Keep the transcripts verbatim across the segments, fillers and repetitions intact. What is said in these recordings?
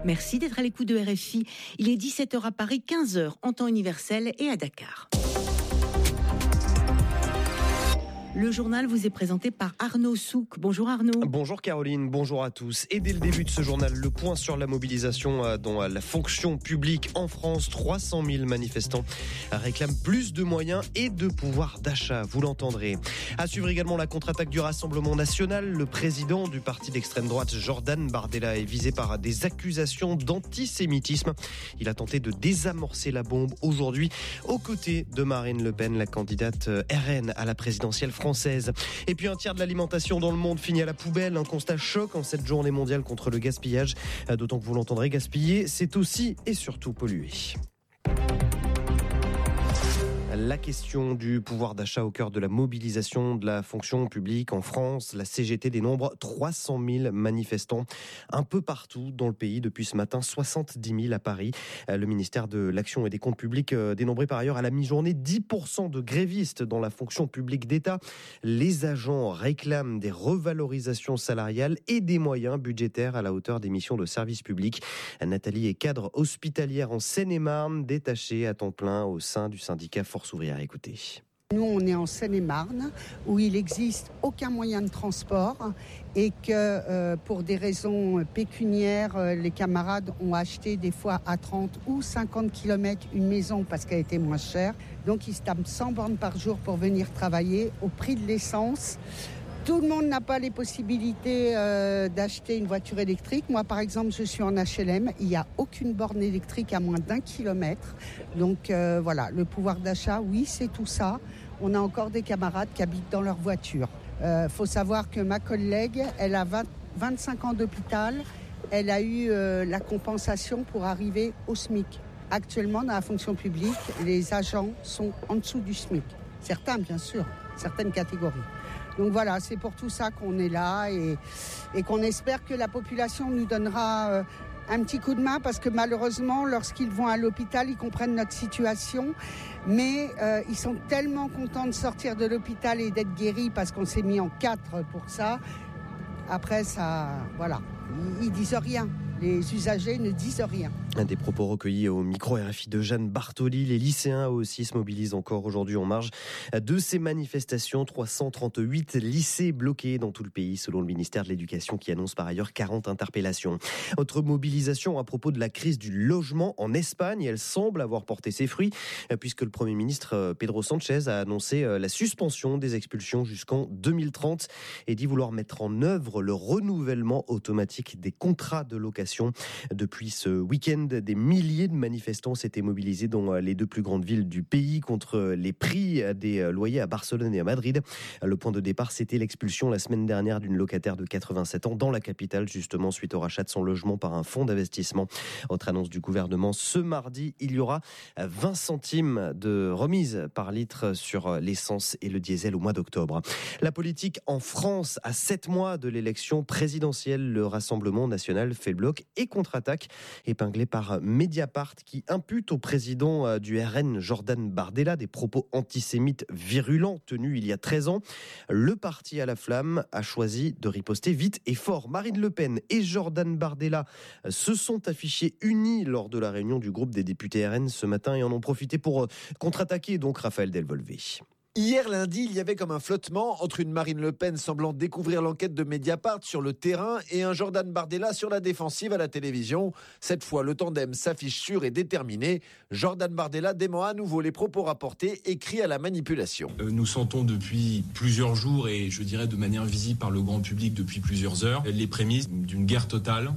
Merci d'être à l'écoute de R F I. Il est dix-sept heures à Paris, quinze heures en temps universel et à Dakar. Le journal vous est présenté par Arnaud Souk. Bonjour Arnaud. Bonjour Caroline, bonjour à tous. Et dès le début de ce journal, le point sur la mobilisation dans la fonction publique en France. trois cent mille manifestants réclament plus de moyens et de pouvoir d'achat, vous l'entendrez. À suivre également la contre-attaque du Rassemblement national. Le président du parti d'extrême droite, Jordan Bardella, est visé par des accusations d'antisémitisme. Il a tenté de désamorcer la bombe aujourd'hui aux côtés de Marine Le Pen, la candidate R N à la présidentielle française. Française. Et puis un tiers de l'alimentation dans le monde finit à la poubelle. Un constat choc en cette journée mondiale contre le gaspillage. D'autant que vous l'entendrez, gaspiller, c'est aussi et surtout polluer. La question du pouvoir d'achat au cœur de la mobilisation de la fonction publique en France. La C G T dénombre trois cent mille manifestants un peu partout dans le pays depuis ce matin, soixante-dix mille à Paris. Le ministère de l'Action et des Comptes publics dénombrait par ailleurs à la mi-journée dix pour cent de grévistes dans la fonction publique d'État. Les agents réclament des revalorisations salariales et des moyens budgétaires à la hauteur des missions de service public. Nathalie est cadre hospitalière en Seine-et-Marne, détachée à temps plein au sein du syndicat Force ouvrière. Écoutez. Nous, on est en Seine-et-Marne, où il n'existe aucun moyen de transport et que euh, pour des raisons pécuniaires, euh, les camarades ont acheté des fois à trente ou cinquante kilomètres une maison parce qu'elle était moins chère. Donc, ils se tapent cent bornes par jour pour venir travailler au prix de l'essence. Tout le monde n'a pas les possibilités euh, d'acheter une voiture électrique. Moi, par exemple, je suis en H L M. Il n'y a aucune borne électrique à moins d'un kilomètre. Donc euh, voilà, le pouvoir d'achat, oui, c'est tout ça. On a encore des camarades qui habitent dans leur voiture. Il euh, faut savoir que ma collègue, elle a vingt, vingt-cinq ans d'hôpital. Elle a eu euh, la compensation pour arriver au SMIC. Actuellement, dans la fonction publique, les agents sont en dessous du SMIC. Certains, bien sûr, certaines catégories. Donc voilà, c'est pour tout ça qu'on est là et, et qu'on espère que la population nous donnera euh, un petit coup de main parce que malheureusement, lorsqu'ils vont à l'hôpital, ils comprennent notre situation. Mais euh, ils sont tellement contents de sortir de l'hôpital et d'être guéris parce qu'on s'est mis en quatre pour ça. Après, ça, voilà, ils, ils disent rien. Les usagers ne disent rien. Un des propos recueillis au micro R F I de Jeanne Bartoli. Les lycéens aussi se mobilisent encore aujourd'hui en marge de ces manifestations. trois cent trente-huit lycées bloqués dans tout le pays, selon le ministère de l'Éducation, qui annonce par ailleurs quarante interpellations. Autre mobilisation à propos de la crise du logement en Espagne. Elle semble avoir porté ses fruits, puisque le Premier ministre Pedro Sánchez a annoncé la suspension des expulsions jusqu'en deux mille trente et dit vouloir mettre en œuvre le renouvellement automatique des contrats de location. Depuis ce week-end, des milliers de manifestants s'étaient mobilisés dans les deux plus grandes villes du pays contre les prix des loyers à Barcelone et à Madrid. Le point de départ, c'était l'expulsion la semaine dernière d'une locataire de quatre-vingt-sept ans dans la capitale, justement suite au rachat de son logement par un fonds d'investissement. Autre annonce du gouvernement, ce mardi, il y aura vingt centimes de remise par litre sur l'essence et le diesel au mois d'octobre. La politique en France, à sept mois de l'élection présidentielle, le Rassemblement national fait le bloc et contre-attaque, épinglé par Mediapart qui impute au président du R N, Jordan Bardella, des propos antisémites virulents tenus il y a treize ans. Le parti à la flamme a choisi de riposter vite et fort. Marine Le Pen et Jordan Bardella se sont affichés unis lors de la réunion du groupe des députés R N ce matin et en ont profité pour contre-attaquer donc Raphaël Delvolvé. Hier lundi, il y avait comme un flottement entre une Marine Le Pen semblant découvrir l'enquête de Mediapart sur le terrain et un Jordan Bardella sur la défensive à la télévision. Cette fois, le tandem s'affiche sûr et déterminé. Jordan Bardella dément à nouveau les propos rapportés et crie à la manipulation. Euh, nous sentons depuis plusieurs jours et je dirais de manière visible par le grand public depuis plusieurs heures les prémices d'une guerre totale,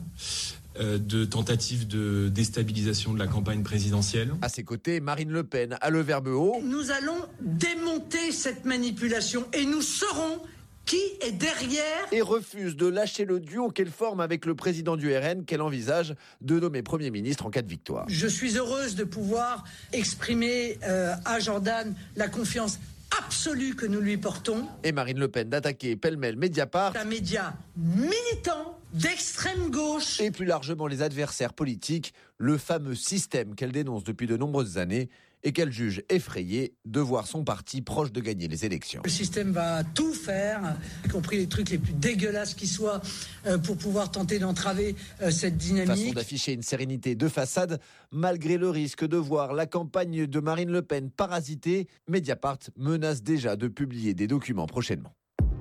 de tentatives de déstabilisation de la campagne présidentielle. À ses côtés, Marine Le Pen a le verbe haut. Nous allons démonter cette manipulation et nous saurons qui est derrière. Et refuse de lâcher le duo qu'elle forme avec le président du R N qu'elle envisage de nommer Premier ministre en cas de victoire. Je suis heureuse de pouvoir exprimer euh, à Jordan la confiance absolue que nous lui portons. Et Marine Le Pen d'attaquer pêle-mêle Mediapart, un média militant d'extrême gauche. Et plus largement les adversaires politiques, le fameux système qu'elle dénonce depuis de nombreuses années et qu'elle juge effrayée de voir son parti proche de gagner les élections. Le système va tout faire, y compris les trucs les plus dégueulasses qui soient, euh, pour pouvoir tenter d'entraver euh, cette dynamique. Façon d'afficher une sérénité de façade, malgré le risque de voir la campagne de Marine Le Pen parasitée. Mediapart menace déjà de publier des documents prochainement.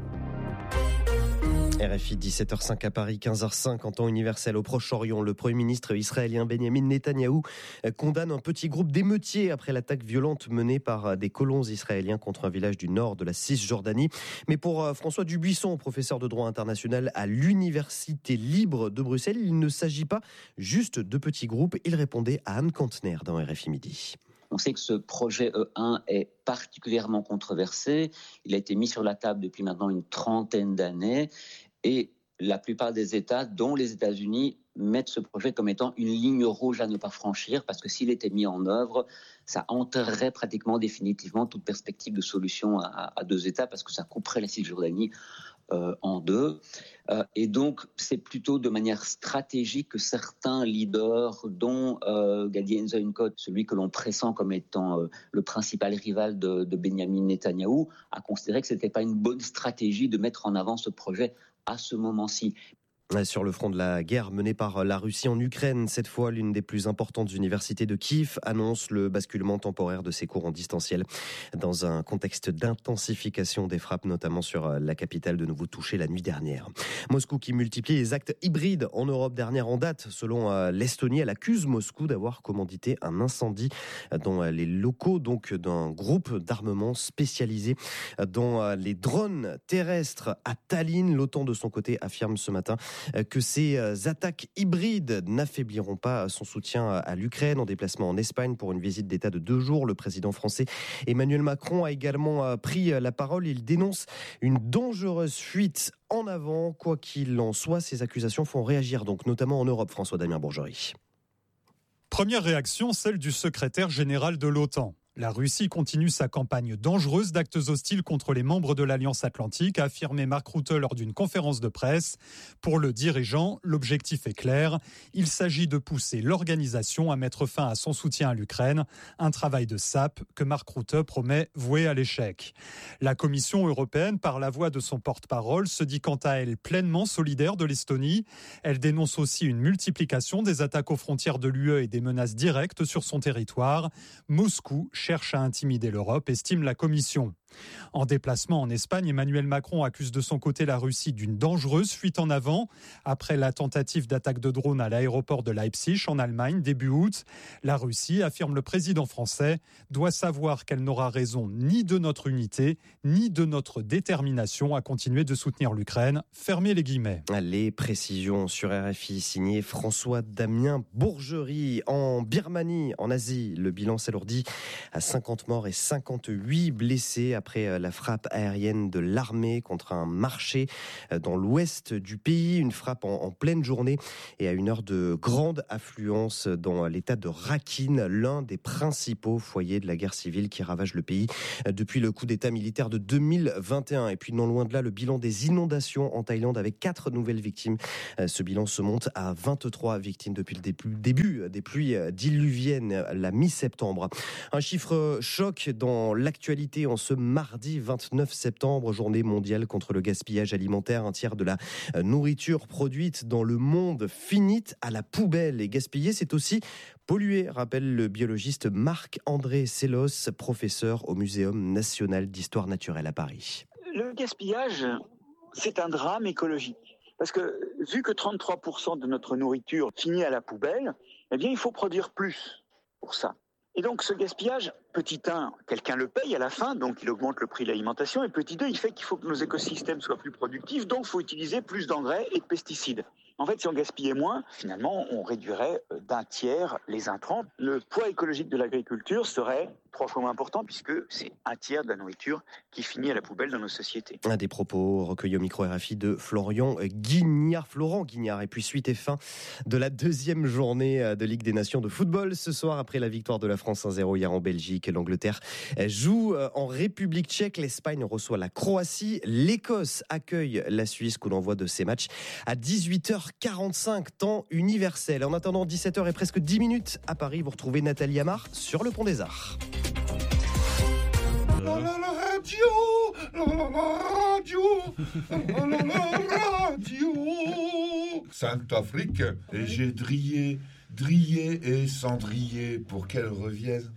R F I, dix-sept heures cinq à Paris, quinze heures cinq en temps universel. Au Proche-Orient, le Premier ministre israélien Benjamin Netanyahou condamne un petit groupe d'émeutiers après l'attaque violente menée par des colons israéliens contre un village du nord de la Cisjordanie. Mais pour François Dubuisson, professeur de droit international à l'Université libre de Bruxelles, il ne s'agit pas juste de petits groupes. Il répondait à Anne Kantner dans R F I Midi. On sait que ce projet E un est particulièrement controversé. Il a été mis sur la table depuis maintenant une trentaine d'années. Et la plupart des États, dont les États-Unis, mettent ce projet comme étant une ligne rouge à ne pas franchir, parce que s'il était mis en œuvre, ça enterrerait pratiquement définitivement toute perspective de solution à, à deux États, parce que ça couperait la Cisjordanie euh, en deux. Euh, et donc, c'est plutôt de manière stratégique que certains leaders, dont euh, Gadi Eisenkot, celui que l'on pressent comme étant euh, le principal rival de, de Benjamin Netanyahou, a considéré que ce n'était pas une bonne stratégie de mettre en avant ce projet à ce moment-ci. Sur le front de la guerre menée par la Russie en Ukraine, cette fois, l'une des plus importantes universités de Kiev annonce le basculement temporaire de ses cours en distanciel dans un contexte d'intensification des frappes, notamment sur la capitale de nouveau touchée la nuit dernière. Moscou qui multiplie les actes hybrides en Europe. Dernière en date, selon l'Estonie, elle accuse Moscou d'avoir commandité un incendie dans les locaux donc d'un groupe d'armement spécialisé dans les drones terrestres à Tallinn. L'OTAN de son côté affirme ce matin que ces attaques hybrides n'affaibliront pas son soutien à l'Ukraine. En déplacement en Espagne pour une visite d'État de deux jours, le président français Emmanuel Macron a également pris la parole. Il dénonce une dangereuse fuite en avant. Quoi qu'il en soit, ces accusations font réagir, donc notamment en Europe. François-Damien Bourgerie. Première réaction, celle du secrétaire général de l'OTAN. La Russie continue sa campagne dangereuse d'actes hostiles contre les membres de l'Alliance Atlantique, a affirmé Mark Rutte lors d'une conférence de presse. Pour le dirigeant, l'objectif est clair. Il s'agit de pousser l'organisation à mettre fin à son soutien à l'Ukraine, un travail de sape que Mark Rutte promet voué à l'échec. La Commission européenne, par la voix de son porte-parole, se dit quant à elle pleinement solidaire de l'Estonie. Elle dénonce aussi une multiplication des attaques aux frontières de l'U E et des menaces directes sur son territoire. Moscou cherche à intimider l'Europe, estime la Commission. En déplacement en Espagne, Emmanuel Macron accuse de son côté la Russie d'une dangereuse fuite en avant après la tentative d'attaque de drone à l'aéroport de Leipzig en Allemagne début août. La Russie, affirme le président français, doit savoir qu'elle n'aura raison ni de notre unité, ni de notre détermination à continuer de soutenir l'Ukraine. Fermez les guillemets. Les précisions sur R F I signé François-Damien Bourgerie. En Birmanie, en Asie, le bilan s'alourdit à cinquante morts et cinquante-huit blessés après la frappe aérienne de l'armée contre un marché dans l'ouest du pays. Une frappe en, en pleine journée et à une heure de grande affluence dans l'état de Rakhine, l'un des principaux foyers de la guerre civile qui ravage le pays depuis le coup d'état militaire de deux mille vingt et un. Et puis non loin de là, le bilan des inondations en Thaïlande avec quatre nouvelles victimes. Ce bilan se monte à vingt-trois victimes depuis le début des pluies diluviennes la mi-septembre. Un chiffre choc dans l'actualité en ce mardi vingt-neuf septembre, journée mondiale contre le gaspillage alimentaire. Un tiers de la nourriture produite dans le monde finit à la poubelle. Et gaspiller, c'est aussi polluer, rappelle le biologiste Marc-André Sellos, professeur au Muséum national d'histoire naturelle à Paris. Le gaspillage, c'est un drame écologique. Parce que vu que trente-trois pour cent de notre nourriture finit à la poubelle, eh bien il faut produire plus pour ça. Et donc ce gaspillage, petit un, quelqu'un le paye à la fin, donc il augmente le prix de l'alimentation, et petit deux, il fait qu'il faut que nos écosystèmes soient plus productifs, donc il faut utiliser plus d'engrais et de pesticides. En fait, si on gaspillait moins, finalement, on réduirait d'un tiers les intrants. Le poids écologique de l'agriculture serait trois fois moins important puisque c'est un tiers de la nourriture qui finit à la poubelle dans nos sociétés. Un des propos recueillis au micro R F I de Florian Guignard, Florent Guignard. Et puis suite et fin de la deuxième journée de Ligue des Nations de football. Ce soir, après la victoire de la France un zéro hier en Belgique, l'Angleterre joue en République tchèque. L'Espagne reçoit la Croatie. L'Écosse accueille la Suisse, coup d'envoi de ces matchs à dix-huit heures quarante-cinq, temps universel. En attendant, dix-sept heures et presque dix minutes à Paris, vous retrouvez Nathalie Amar sur le Pont des Arts. La la la radio, la la la radio, la la la radio. Sainte-Afrique, et j'ai drillé, drillé et cendrier pour qu'elle revienne.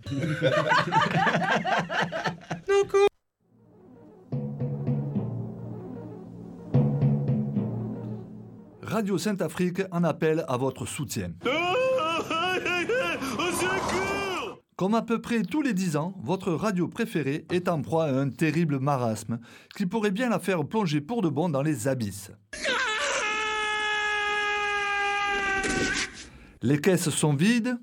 Radio Sainte-Afrique en appelle à votre soutien. Comme à peu près tous les dix ans, votre radio préférée est en proie à un terrible marasme qui pourrait bien la faire plonger pour de bon dans les abysses. Les caisses sont vides.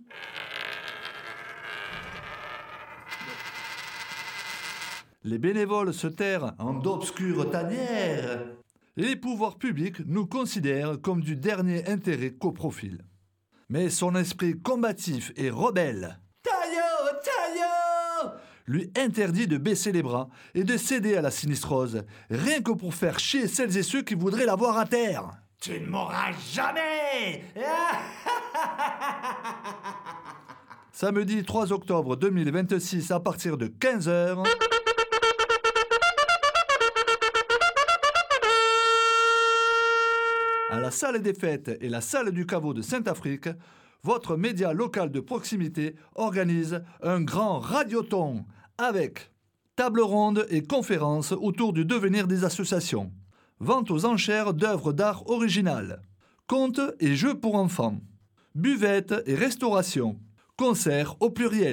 Les bénévoles se terrent en d'obscures tanières. Et les pouvoirs publics nous considèrent comme du dernier intérêt qu'au profil. Mais son esprit combatif et rebelle, Taillot, Taillot, lui interdit de baisser les bras et de céder à la sinistrose, rien que pour faire chier celles et ceux qui voudraient la voir à terre. Tu ne mourras jamais. Samedi trois octobre deux mille vingt-six à partir de quinze heures... à la salle des fêtes et la salle du caveau de Sainte-Afrique, votre média local de proximité organise un grand radioton avec table ronde et conférences autour du devenir des associations, vente aux enchères d'œuvres d'art originales, contes et jeux pour enfants, buvette et restauration, concerts au pluriel.